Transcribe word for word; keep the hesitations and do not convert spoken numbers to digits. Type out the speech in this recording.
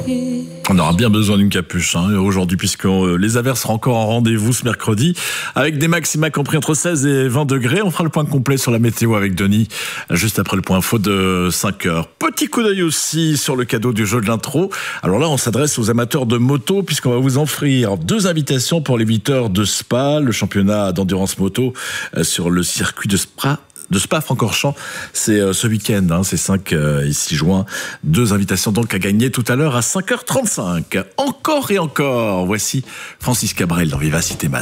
On aura bien besoin d'une capuche hein, aujourd'hui, puisque euh, les averses seront encore en rendez-vous ce mercredi, avec des maxima compris entre seize et vingt degrés. On fera le point complet sur la météo avec Denis, juste après le point info de cinq heures. Petit coup d'œil aussi sur le cadeau du jeu de l'intro. Alors là, on s'adresse aux amateurs de moto, puisqu'on va vous offrir deux invitations pour les huit heures de Spa, le championnat d'endurance moto euh, sur le circuit de Spa. de Spa-Francorchamps, c'est euh, ce week-end, hein, c'est cinq et six juin. Deux invitations donc à gagner tout à l'heure à cinq heures trente-cinq. Encore et encore, voici Francis Cabrel dans Vivacité Matin.